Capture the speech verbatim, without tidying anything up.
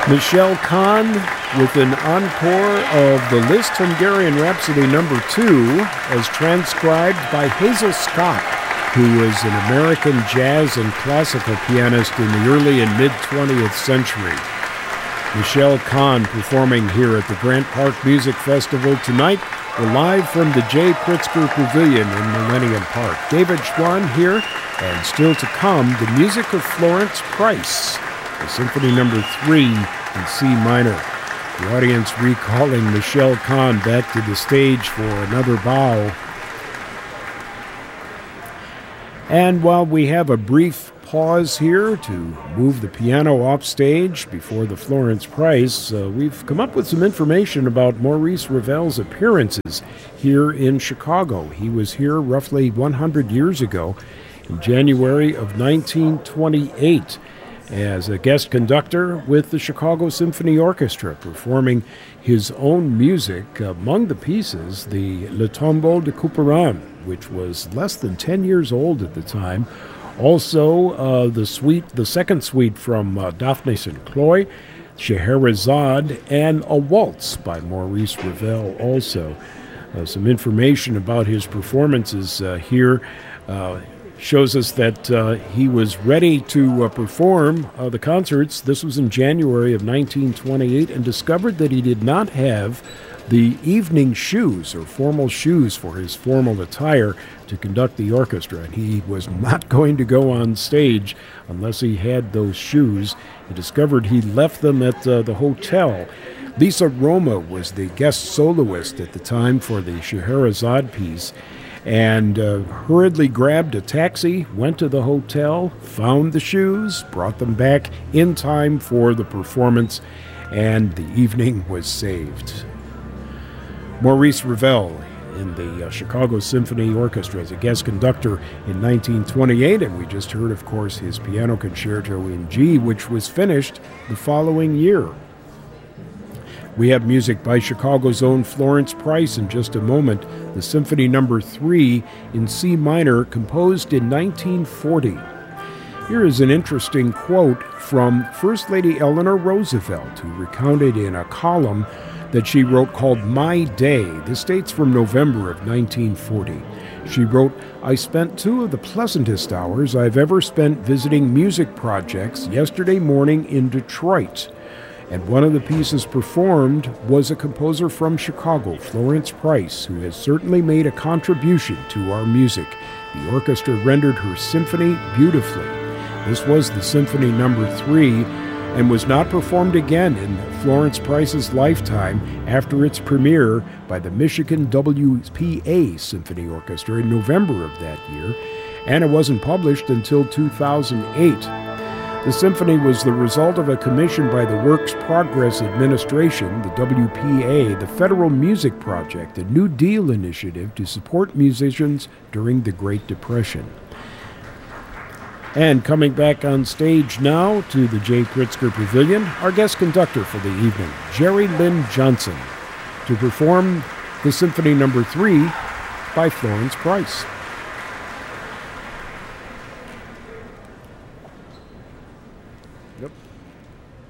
Michelle Kahn with an encore of the Liszt Hungarian Rhapsody number two, as transcribed by Hazel Scott, who was an American jazz and classical pianist in the early and mid-twentieth century. Michelle Kahn performing here at the Grant Park Music Festival tonight. We're live from the Jay Pritzker Pavilion in Millennium Park. David Schwann here, and still to come, the music of Florence Price, the Symphony number three in C minor. The audience recalling Michelle Kahn back to the stage for another bow. And while we have a brief pause here to move the piano off stage before the Florence Price, uh, we've come up with some information about Maurice Ravel's appearances here in Chicago. He was here roughly one hundred years ago in January of nineteen twenty-eight as a guest conductor with the Chicago Symphony Orchestra, performing his own music. Among the pieces, the Le Tombeau de Couperin, which was less than ten years old at the time. Also, uh, the suite, the second suite from uh, Daphnis and Chloe, Scheherazade, and a waltz by Maurice Ravel also. Uh, some information about his performances uh, here uh, shows us that uh, he was ready to uh, perform uh, the concerts. This was in January of nineteen twenty-eight, and discovered that he did not have the evening shoes or formal shoes for his formal attire to conduct the orchestra, and he was not going to go on stage unless he had those shoes. He discovered he left them at uh, the hotel. Lisa Roma was the guest soloist at the time for the Scheherazade piece, and uh, hurriedly grabbed a taxi, went to the hotel, found the shoes, brought them back in time for the performance, and the evening was saved. Maurice Ravel in the uh, Chicago Symphony Orchestra as a guest conductor in nineteen twenty-eight, and we just heard, of course, his piano concerto in G, which was finished the following year. We have music by Chicago's own Florence Price in just a moment, the Symphony number three in C minor, composed in nineteen forty. Here is an interesting quote from First Lady Eleanor Roosevelt, who recounted in a column that she wrote called My Day. This dates from November of nineteen forty. She wrote, "I spent two of the pleasantest hours I've ever spent visiting music projects yesterday morning in Detroit. And one of the pieces performed was a composer from Chicago, Florence Price, who has certainly made a contribution to our music. The orchestra rendered her symphony beautifully." This was the Symphony number three, and was not performed again in Florence Price's lifetime after its premiere by the Michigan W P A Symphony Orchestra in November of that year, and it wasn't published until two thousand eight. The symphony was the result of a commission by the Works Progress Administration, the W P A, the Federal Music Project, a New Deal initiative to support musicians during the Great Depression. And coming back on stage now to the Jay Pritzker Pavilion, our guest conductor for the evening, Jerry Lynn Johnson, to perform the Symphony number three by Florence Price.